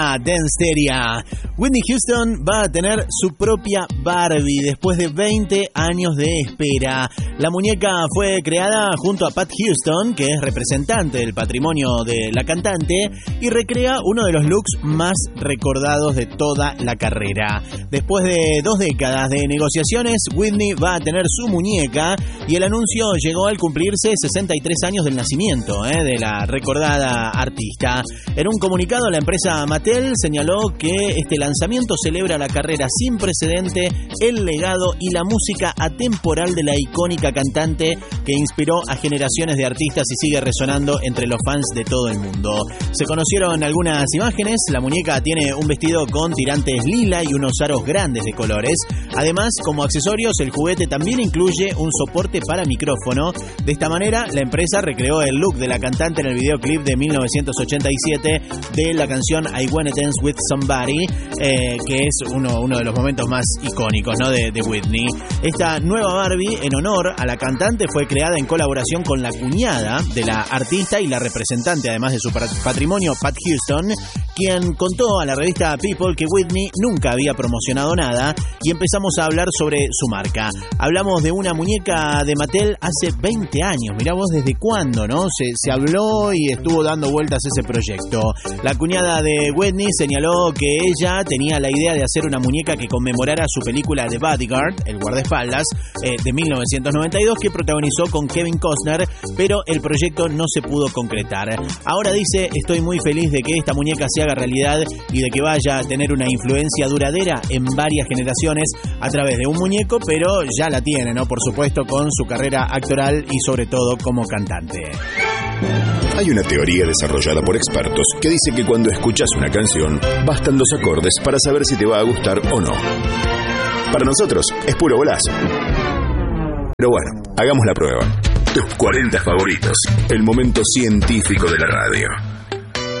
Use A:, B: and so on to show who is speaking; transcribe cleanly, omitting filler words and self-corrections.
A: Dance. Whitney Houston va a tener su propia Barbie después de 20 años de espera. La muñeca fue creada junto a Pat Houston, que es representante del patrimonio de la cantante, y recrea uno de los looks más recordados de toda la carrera. Después de 2 décadas de negociaciones, Whitney va a tener su muñeca, y el anuncio llegó al cumplirse 63 años del nacimiento de la recordada artista. En un comunicado, la empresa Mattel señaló que este lanzamiento celebra la carrera sin precedente, el legado y la música atemporal de la icónica cantante que inspiró a generaciones de artistas y sigue resonando entre los fans de todo el mundo. Se conocieron algunas imágenes. La muñeca tiene un vestido con tirantes lila y unos aros grandes de colores. Además, como accesorios, el juguete también incluye un soporte para micrófono. De esta manera, la empresa recreó el look de la cantante en el videoclip de 1987 de la canción I Wanna Dance With Somebody, que es uno de los momentos más icónicos, ¿no?, de Whitney. Esta nueva Barbie, en honor a la cantante, fue creada en colaboración con la cuñada de la artista y la representante, además de su patrimonio, Pat Houston, quien contó a la revista People que Whitney nunca había promocionado nada, y empezamos a hablar sobre su marca. Hablamos de una muñeca de Mattel hace 20 años. Mirá vos desde cuándo, ¿no? Se habló y estuvo dando vueltas ese proyecto. La cuñada de Whitney señaló que ella tenía la idea de hacer una muñeca que conmemorara su película The Bodyguard, el guardaespaldas, de 1992, que protagonizó con Kevin Costner, pero el proyecto no se pudo concretar. Ahora dice: estoy muy feliz de que esta muñeca se haga realidad y de que vaya a tener una influencia duradera en varias generaciones a través de un muñeco, pero ya la tiene, ¿no? Por supuesto, con su carrera actoral y sobre todo como cantante.
B: Hay una teoría desarrollada por expertos que dice que cuando escuchas una canción, bastan 2 acordes para saber si te va a gustar o no. Para nosotros es puro golazo. Pero bueno, hagamos la prueba. Tus 40 favoritos, el momento científico de la radio.